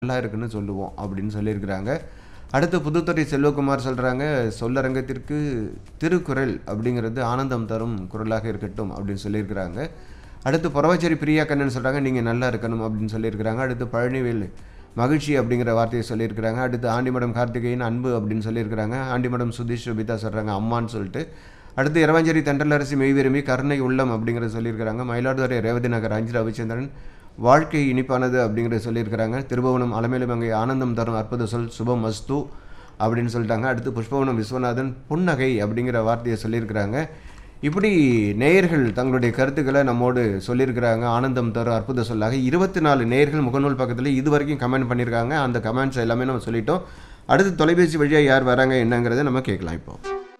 நல்லா இருக்குன்னு சொல்லுவோம் அப்படின்னு சொல்லியிருக்கிறாங்க. அடுத்து புதுத்துறை செல்வகுமார் சொல்றாங்க, சொல்லரங்கத்திற்கு திருக்குறள் அப்படிங்கிறது ஆனந்தம் தரும் குரலாக இருக்கட்டும் அப்படின்னு சொல்லியிருக்கிறாங்க. அடுத்து பொறவச்சேரி பிரியா கண்ணன் சொல்றாங்க, நீங்க நல்லா இருக்கணும் அப்படின்னு சொல்லியிருக்கிறாங்க. அடுத்து பழனிவேல் மகிழ்ச்சி அப்படிங்கிற வார்த்தையை சொல்லியிருக்கிறாங்க. அடுத்து ஆண்டிமடம் கார்த்திகேயன் அன்பு அப்படின்னு சொல்லியிருக்கிறாங்க. ஆண்டிமடம் சுதீஷ் சுபிதா சொல்றாங்க அம்மான்னு சொல்லிட்டு. அடுத்து இரவாஞ்சேரி தென்றலரசி மெய் விரும்பி கருணை உள்ளம் அப்படிங்கிறத சொல்லியிருக்கிறாங்க. மயிலாடுதுறை ரேவதி நகர் அஞ்சு ரவிச்சந்திரன் வாழ்க்கை இனிப்பானது அப்படிங்கிறத சொல்லியிருக்கிறாங்க. திருபுவனம் அலமேலுமங்கை ஆனந்தம் தரும் அற்புத சொல் சுபம் மஸ்து அப்படின்னு சொல்லிட்டாங்க. அடுத்து புஷ்பவனம் விஸ்வநாதன் புன்னகை அப்படிங்கிற வார்த்தையை சொல்லியிருக்கிறாங்க. இப்படி நேயர்கள் தங்களுடைய கருத்துக்களை நம்மோடு சொல்லியிருக்கிறாங்க. ஆனந்தம் தரும் அற்புத சொல்லாக 24 நேயர்கள் முகநூல் பக்கத்தில் இது வரைக்கும் கமெண்ட் பண்ணியிருக்காங்க. அந்த கமெண்ட்ஸ் எல்லாமே நம்ம சொல்லிட்டோம். அடுத்து தொலைபேசி வழியாக யார் வராங்க என்னங்கிறத நம்ம கேட்கலாம் இப்போ.